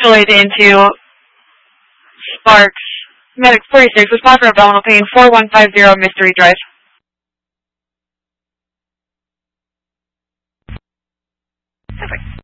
escalate into Sparks. Medic 46, respond for abdominal pain, 4150 Mystery Drive. Perfect.